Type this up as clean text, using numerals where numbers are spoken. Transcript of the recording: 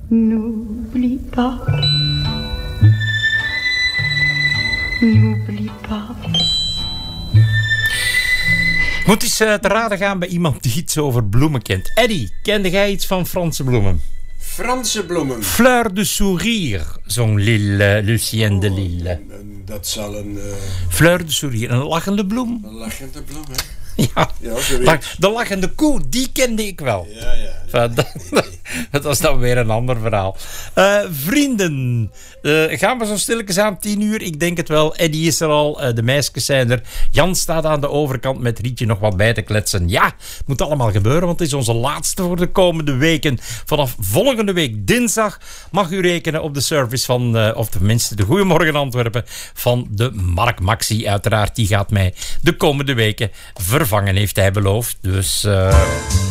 N'oublie pas. N'oublie pas. Moet eens te raden gaan bij iemand die iets over bloemen kent. Eddie, kende jij iets van Franse bloemen? Franse bloemen. Fleur de sourire, zong Lucien de Lille. Dat zal een... Fleur de sourire, een lachende bloem. Een lachende bloem, hè? Ja, ja de lachende koe, die kende ik wel. Ja. Dat was dan weer een ander verhaal. Vrienden, gaan we zo stilletjes aan 10 uur? Ik denk het wel. Eddie is er al, de meisjes zijn er. Jan staat aan de overkant met Rietje nog wat bij te kletsen. Ja, het moet allemaal gebeuren, want het is onze laatste voor de komende weken. Vanaf volgende week dinsdag mag u rekenen op de service van, of tenminste de Goeiemorgen Antwerpen, van de Mark Maxi. Uiteraard, die gaat mij de komende weken vervangen, heeft hij beloofd. Dus...